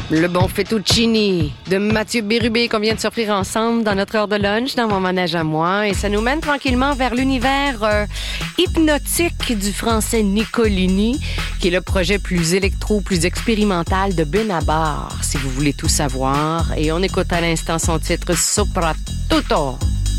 Le bon fettuccini de Mathieu Bérubé qu'on vient de s'offrir ensemble dans notre heure de lunch dans mon manège à moi. Et ça nous mène tranquillement vers l'univers hypnotique du français Nicolini, qui est le projet plus électro, plus expérimental de Benabar, si vous voulez tout savoir. Et on écoute à l'instant son titre Soprattutto.